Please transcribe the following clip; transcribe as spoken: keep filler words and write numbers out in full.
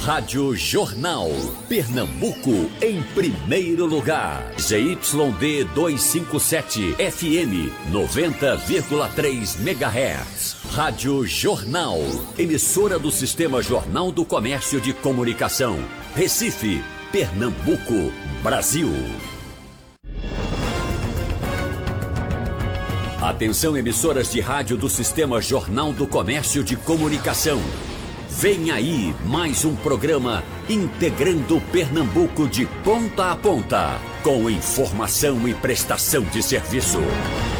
Rádio Jornal. Pernambuco em primeiro lugar. Z Y D duzentos e cinquenta e sete F M noventa vírgula três megahertz. Rádio Jornal. Emissora do Sistema Jornal do Comércio de Comunicação. Recife, Pernambuco, Brasil. Atenção, emissoras de rádio do Sistema Jornal do Comércio de Comunicação. Vem aí mais um programa integrando Pernambuco de ponta a ponta, com informação e prestação de serviço.